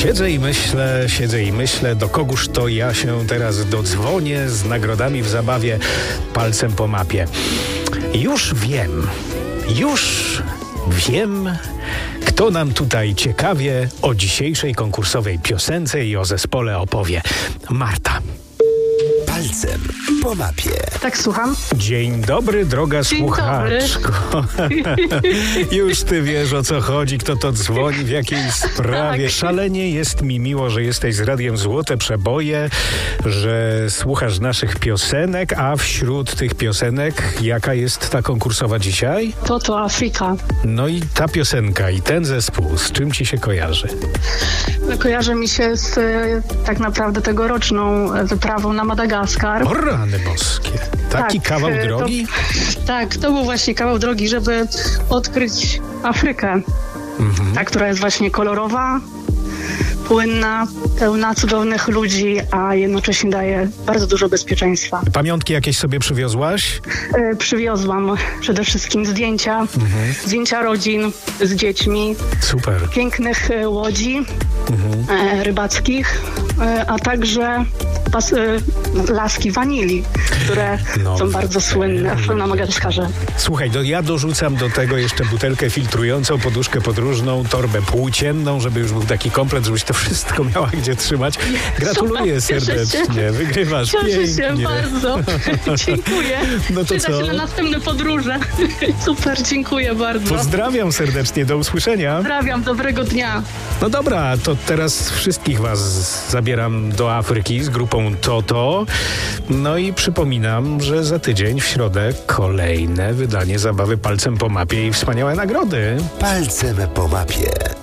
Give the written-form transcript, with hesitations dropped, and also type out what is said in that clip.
Siedzę i myślę, do kogóż to ja się teraz dodzwonię z nagrodami w zabawie palcem po mapie. Już wiem, kto nam tutaj ciekawie o dzisiejszej konkursowej piosence i o zespole opowie. Marta. Palcem po mapie. Tak, słucham. Dzień dobry, droga słuchaczko. Już ty wiesz, o co chodzi, kto to dzwoni, w jakiej sprawie. Tak. Szalenie jest mi miło, że jesteś z Radiem Złote Przeboje, że słuchasz naszych piosenek, a wśród tych piosenek jaka jest ta konkursowa dzisiaj? To Afryka. No i ta piosenka i ten zespół, z czym ci się kojarzy? Kojarzy mi się z tak naprawdę tegoroczną wyprawą na Madagaskar. O rany boskie. Taki kawał drogi? To był właśnie kawał drogi, żeby odkryć Afrykę. Ta, która jest właśnie kolorowa, płynna, pełna cudownych ludzi, a jednocześnie daje bardzo dużo bezpieczeństwa. Pamiątki jakieś sobie przywiozłaś? Przywiozłam przede wszystkim zdjęcia rodzin z dziećmi. Super. Pięknych łodzi rybackich, a także laski wanilii, które są bardzo słynne na Madagaskarze. Słuchaj, ja dorzucam do tego jeszcze butelkę filtrującą, poduszkę podróżną, torbę płócienną, żeby już był taki komplet, żebyś to wszystko miała gdzie trzymać. Gratuluję serdecznie, wygrywasz Cieszę się pięknie. bardzo. Dziękuję. No to Przyda co? się na następne podróże. Super, dziękuję bardzo. Pozdrawiam serdecznie, do usłyszenia. Pozdrawiam, dobrego dnia. No dobra, to teraz wszystkich was zabieram do Afryki z grupą Toto. No i przypominam, że za tydzień w środę kolejne wydanie zabawy palcem po mapie i wspaniałe nagrody. Palcem po mapie.